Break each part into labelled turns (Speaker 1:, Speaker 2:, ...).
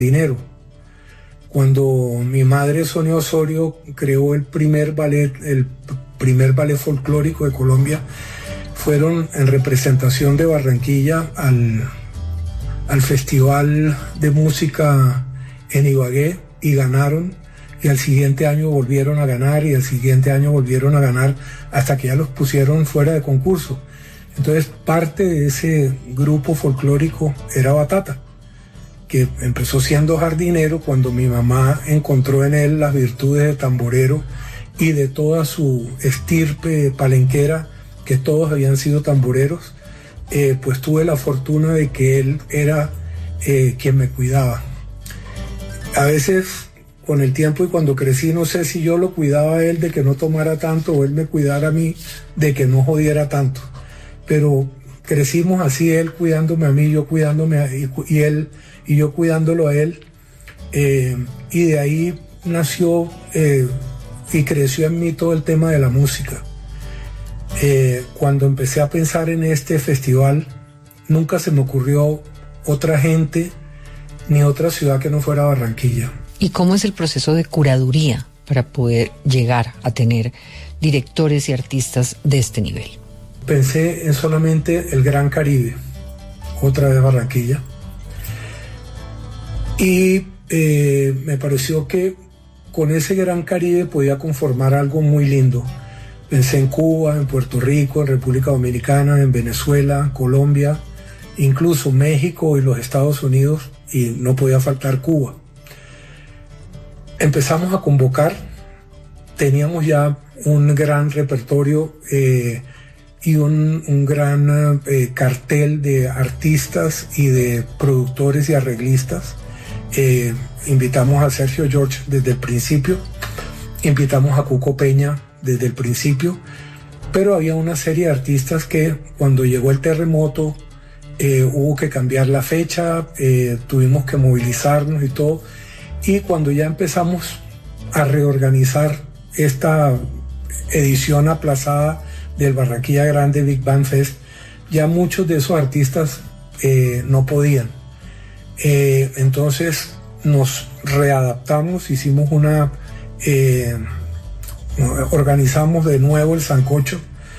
Speaker 1: dinero. Cuando mi madre, Sonia Osorio, creó el primer ballet folclórico de Colombia, fueron en representación de Barranquilla al Festival de Música en Ibagué y ganaron, y al siguiente año volvieron a ganar, y al siguiente año volvieron a ganar, hasta que ya los pusieron fuera de concurso. Entonces parte de ese grupo folclórico era Batata, que empezó siendo jardinero cuando mi mamá encontró en él las virtudes de tamborero y de toda su estirpe palenquera, que todos habían sido tamboreros. Pues tuve la fortuna de que él era quien me cuidaba. A veces con el tiempo y cuando crecí, no sé si yo lo cuidaba a él de que no tomara tanto o él me cuidara a mí de que no jodiera tanto, pero crecimos así, él cuidándome a mí, yo cuidándome y yo cuidándolo a él, y de ahí nació y creció en mí todo el tema de la música. Cuando empecé a pensar en este festival, nunca se me ocurrió otra gente ni otra ciudad que no fuera Barranquilla.
Speaker 2: ¿Y cómo es el proceso de curaduría para poder llegar a tener directores y artistas de este nivel?
Speaker 1: Pensé en solamente el Gran Caribe, otra vez Barranquilla, y me pareció que con ese Gran Caribe podía conformar algo muy lindo. Pensé en Cuba, en Puerto Rico, en República Dominicana, en Venezuela, Colombia, incluso México y los Estados Unidos, y no podía faltar Cuba. Empezamos a convocar, teníamos ya un gran repertorio y un gran cartel de artistas y de productores y arreglistas. Invitamos a Sergio George desde el principio, invitamos a Cuco Peña desde el principio, pero había una serie de artistas que cuando llegó el terremoto hubo que cambiar la fecha, tuvimos que movilizarnos y todo, y cuando ya empezamos a reorganizar esta edición aplazada del Barranquilla Grande Big Band Fest, ya muchos de esos artistas no podían. Entonces nos readaptamos, hicimos organizamos de nuevo el sancocho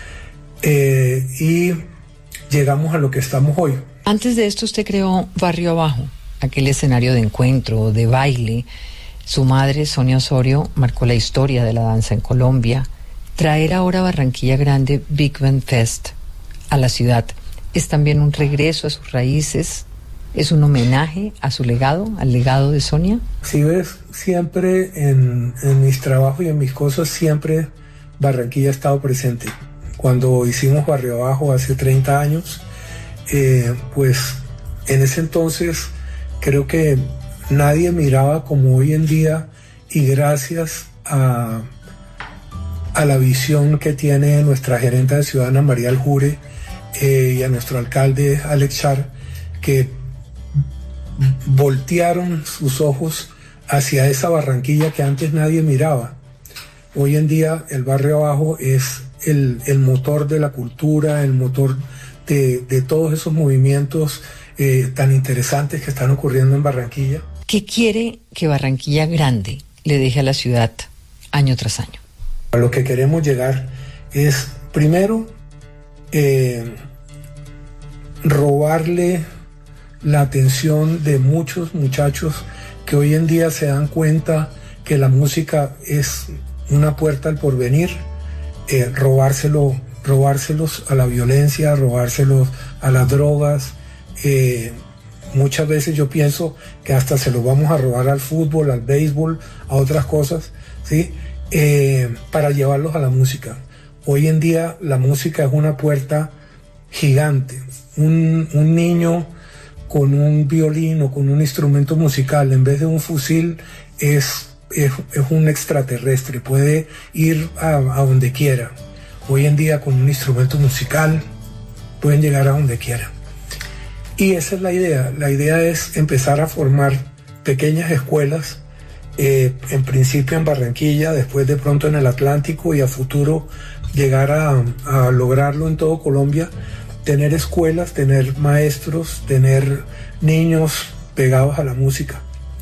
Speaker 1: y llegamos a lo que estamos hoy.
Speaker 2: Antes de esto usted creó Barrio Abajo, aquel escenario de encuentro, de baile. Su madre, Sonia Osorio, marcó la historia de la danza en Colombia. Traer ahora Barranquilla Grande Big Band Fest a la ciudad es también un regreso a sus raíces, es un homenaje a su legado, al legado de Sonia.
Speaker 1: Si ves, siempre en mis trabajos y en mis cosas, siempre Barranquilla ha estado presente. Cuando hicimos Barrio Abajo hace 30 años, pues en ese entonces creo que nadie miraba como hoy en día, y gracias a la visión que tiene nuestra gerente de ciudadana María Aljure y a nuestro alcalde Alex Char, que voltearon sus ojos hacia esa Barranquilla que antes nadie miraba. Hoy en día el Barrio Abajo es el motor de la cultura, el motor de todos esos movimientos tan interesantes que están ocurriendo en Barranquilla.
Speaker 2: ¿Qué quiere que Barranquilla Grande le deje a la ciudad año tras año?
Speaker 1: A lo que queremos llegar es, primero, robarle la atención de muchos muchachos que hoy en día se dan cuenta que la música es una puerta al porvenir, robárselos a la violencia, robárselos a las drogas. Muchas veces yo pienso que hasta se los vamos a robar al fútbol, al béisbol, a otras cosas, ¿sí? Para llevarlos a la música. Hoy en día la música es una puerta gigante. Un niño con un violín o con un instrumento musical, en vez de un fusil, es un extraterrestre, puede ir a donde quiera. Hoy en día con un instrumento musical pueden llegar a donde quiera. Y esa es la idea es empezar a formar pequeñas escuelas, en principio en Barranquilla, después de pronto en el Atlántico, y a futuro llegar a lograrlo en todo Colombia, tener escuelas, tener maestros, tener niños pegados a la música.